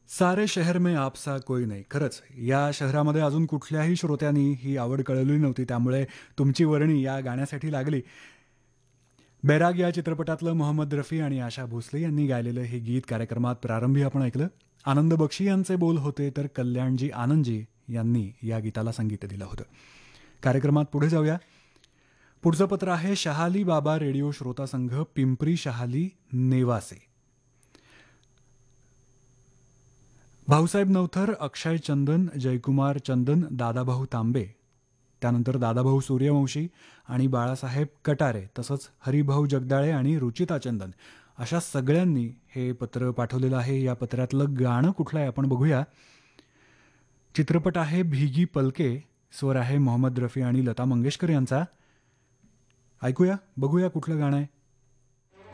सारे शहर में आपसा कोई नाही. खरंच या शहरामध्ये अजून कुठल्याही श्रोत्यांनी ही आवड कळवली नव्हती. त्यामुळे तुमची वर्णी या गाण्यासाठी लागली. बैराग या चित्रपटातलं मोहम्मद रफी आणि आशा भोसले यांनी गायलेलं हे गीत कार्यक्रमात प्रारंभी आपण ऐकलं. आनंद बक्षी यांचे बोल होते तर कल्याणजी आनंदजी यांनी या गीताला संगीत दिलं होतं. कार्यक्रमात पुढे जाऊया. पुढचं पत्र आहे शहाली बाबा रेडिओ श्रोता संघ पिंपरी शहाली नेवासे. भाऊसाहेब नवथर, अक्षय चंदन, जयकुमार चंदन, दादाभाऊ तांबे, त्यानंतर दादाभाऊ सूर्यवंशी आणि बाळासाहेब कटारे, तसंच हरिभाऊ जगदाळे आणि रुचिता चंदन अशा सगळ्यांनी हे पत्र पाठवलेलं आहे. या पत्रातलं गाणं कुठलं आहे आपण बघूया. चित्रपट आहे भीगी पलके, स्वर आहे मोहम्मद रफी आणि लता मंगेशकर यांचा. ऐकूया, बघूया कुठलं गाणं आहे.